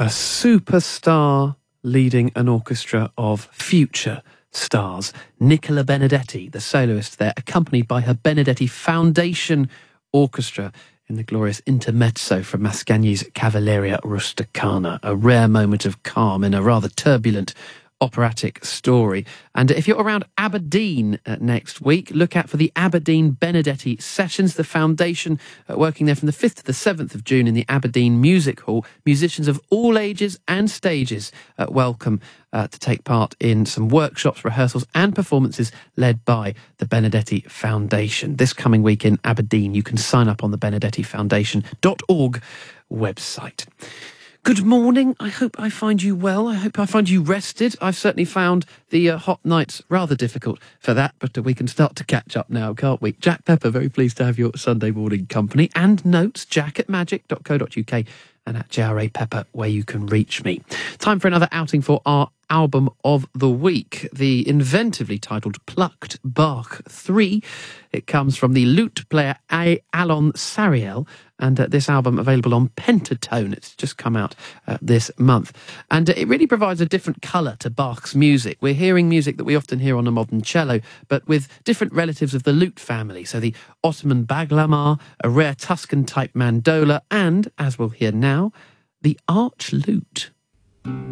A superstar leading an orchestra of future stars. Nicola Benedetti, the soloist there, accompanied by her Benedetti Foundation Orchestra in the glorious intermezzo from Mascagni's Cavalleria Rusticana, a rare moment of calm in a rather turbulent operatic story. And if you're around Aberdeen next week, look out for the Aberdeen Benedetti Sessions, the foundation working there from the 5th to the 7th of June in the Aberdeen Music Hall. Musicians of all ages and stages welcome to take part in some workshops, rehearsals and performances led by the Benedetti Foundation. This coming week in Aberdeen, you can sign up on the benedettifoundation.org website. Good morning. I hope I find you well. I hope I find you rested. I've certainly found the hot nights rather difficult for that, but we can start to catch up now, can't we? Jack Pepper, very pleased to have your Sunday morning company. And notes, jack@magic.co.uk and at JRA Pepper, where you can reach me. Time for another outing for our album of the week, the inventively titled Plucked Bach 3. It comes from the lute player Alon Sariel, and this album available on Pentatone. It's just come out this month. And it really provides a different colour to Bach's music. We're hearing music that we often hear on a modern cello, but with different relatives of the lute family. So the Ottoman baglamar, a rare Tuscan-type mandola, and, as we'll hear now, the arch lute.